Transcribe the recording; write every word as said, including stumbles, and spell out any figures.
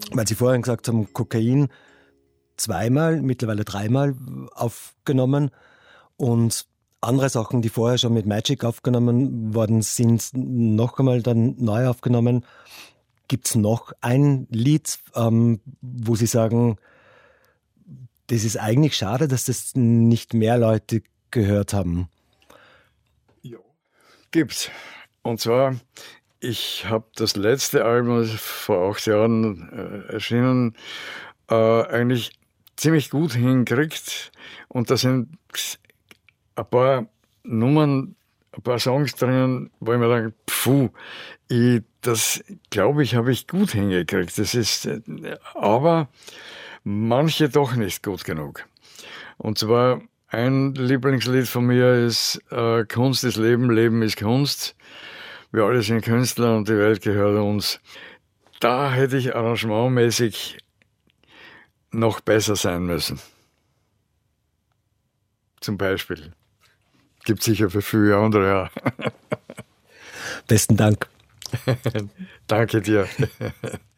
weil Sie vorhin gesagt haben, Kokain zweimal, mittlerweile dreimal aufgenommen und andere Sachen, die vorher schon mit Magic aufgenommen worden sind, noch einmal dann neu aufgenommen. Gibt es noch ein Lied, ähm, wo Sie sagen, das ist eigentlich schade, dass das nicht mehr Leute gehört haben? Ja, gibt's. Und zwar, ich habe das letzte Album, das vor acht Jahren äh, erschienen, äh, eigentlich ziemlich gut hingekriegt. Und da sind ein paar Nummern, ein paar Songs drinnen, wo ich mir denke, puh, ich, das glaube ich, habe ich gut hingekriegt. Das ist, äh, aber manche doch nicht gut genug. Und zwar ein Lieblingslied von mir ist äh, Kunst ist Leben, Leben ist Kunst. Wir alle sind Künstler und die Welt gehört uns. Da hätte ich arrangementmäßig noch besser sein müssen. Zum Beispiel. Gibt sicher für viele andere, ja. Besten Dank. Danke dir.